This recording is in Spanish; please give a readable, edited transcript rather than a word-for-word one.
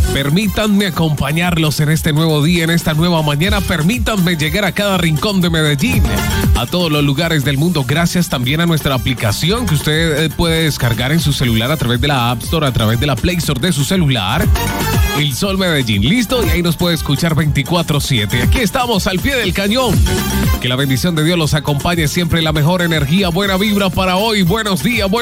Permítanme acompañarlos en este nuevo día, en esta nueva mañana. Permítanme llegar a cada rincón de Medellín, a todos los lugares del mundo. Gracias también a nuestra aplicación que usted puede descargar en su celular a través de la App Store, a través de la Play Store de su celular. El Sol Medellín, listo, y ahí nos puede escuchar 24/7. Aquí estamos al pie del cañón. Que la bendición de Dios los acompañe siempre, la mejor energía, buena vibra para hoy. Buenos días.